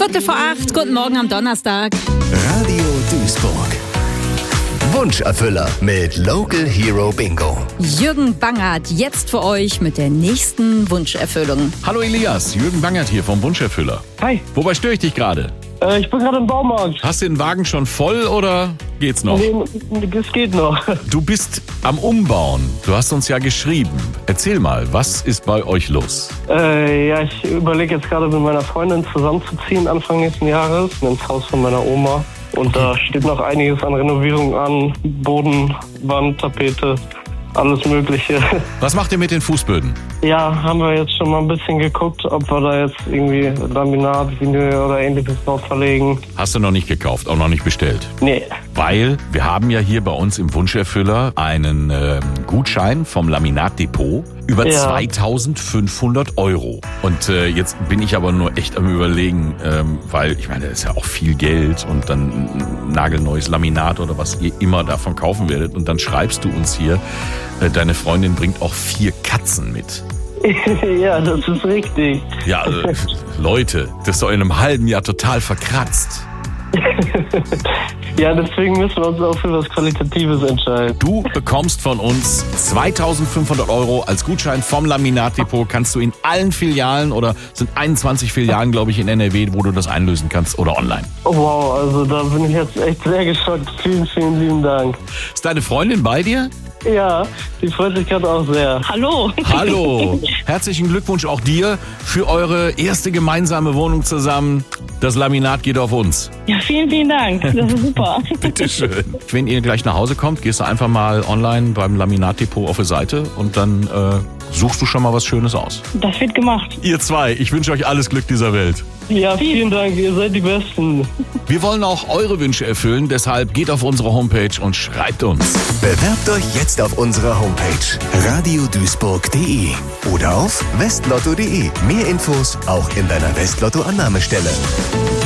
7:15, guten Morgen am Donnerstag. Radio Duisburg. Wunscherfüller mit Local Hero Bingo. Jürgen Bangert jetzt für euch mit der nächsten Wunscherfüllung. Hallo Elias, Jürgen Bangert hier vom Wunscherfüller. Hi, Wobei störe ich dich gerade? ich bin gerade im Baumarkt. Hast du den Wagen schon voll oder geht's noch? Nee, es geht noch. Du bist am Umbauen. Du hast uns ja geschrieben. Erzähl mal, was ist bei euch los? Ich überlege jetzt gerade mit meiner Freundin zusammenzuziehen Anfang nächsten Jahres ins Haus von meiner Oma. Und da steht noch einiges an Renovierung an. Boden, Wand, Tapete, alles Mögliche. Was macht ihr mit den Fußböden? Ja, haben wir jetzt schon mal ein bisschen geguckt, ob wir da jetzt irgendwie Laminat, Vinyl oder ähnliches drauf verlegen. Hast du noch nicht gekauft, auch noch nicht bestellt? Nee. Weil wir haben ja hier bei uns im Wunscherfüller einen Gutschein vom Laminatdepot über 2.500 €. Und jetzt bin ich aber nur echt am Überlegen, weil ich meine, das ist ja auch viel Geld und dann ein nagelneues Laminat oder was ihr immer davon kaufen werdet. Und dann schreibst du uns hier, deine Freundin bringt auch 4 Katzen mit. Ja, das ist richtig. Ja, Leute, das ist doch in einem halben Jahr total verkratzt. Ja, deswegen müssen wir uns auch für was Qualitatives entscheiden. Du bekommst von uns 2.500 € als Gutschein vom Laminatdepot. Kannst du in allen Filialen oder sind 21 Filialen, glaube ich, in NRW, wo du das einlösen kannst oder online. Oh, wow, also da bin ich jetzt echt sehr geschockt. Vielen, vielen lieben Dank. Ist deine Freundin bei dir? Ja, die freut sich gerade auch sehr. Hallo. Hallo. Herzlichen Glückwunsch auch dir für eure erste gemeinsame Wohnung zusammen. Das Laminat geht auf uns. Ja, vielen, vielen Dank. Das ist super. Bitteschön. Wenn ihr gleich nach Hause kommt, gehst du einfach mal online beim Laminatdepot auf die Seite und dann suchst du schon mal was Schönes aus. Das wird gemacht. Ihr zwei, ich wünsche euch alles Glück dieser Welt. Ja, vielen Dank, ihr seid die Besten. Wir wollen auch eure Wünsche erfüllen, deshalb geht auf unsere Homepage und schreibt uns. Bewerbt euch jetzt auf unserer Homepage radioduisburg.de oder auf westlotto.de. Mehr Infos auch in deiner Westlotto-Annahmestelle.